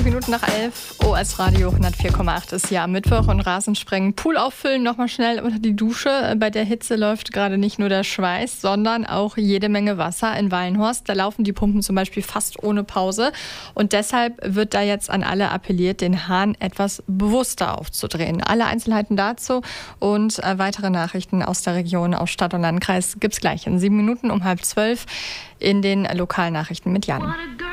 Minuten nach 11. OS Radio 104,8 ist ja Mittwoch und Rasensprengen. Pool auffüllen, nochmal schnell unter die Dusche. Bei der Hitze läuft gerade nicht nur der Schweiß, sondern auch jede Menge Wasser in Wallenhorst. Da laufen die Pumpen zum Beispiel fast ohne Pause. Und deshalb wird da jetzt an alle appelliert, den Hahn etwas bewusster aufzudrehen. Alle Einzelheiten dazu und weitere Nachrichten aus der Region, aus Stadt und Landkreis gibt's gleich in 7 Minuten um 11:30 in den Lokalnachrichten mit Jan.